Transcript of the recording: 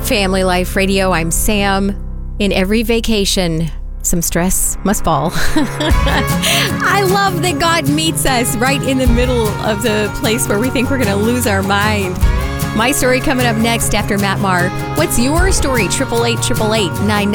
Family Life Radio, I'm Sam. In every vacation, some stress must fall. I love that God meets us right in the middle of the place where we think we're going to lose our mind. My story coming up next after Matt Maher. What's your story? 888-888-99.